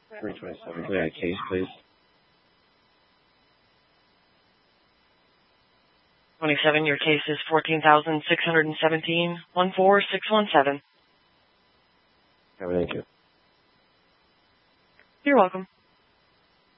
327. Yeah, case, please. 27, your case is 14,617, 14617. Thank you. You're welcome.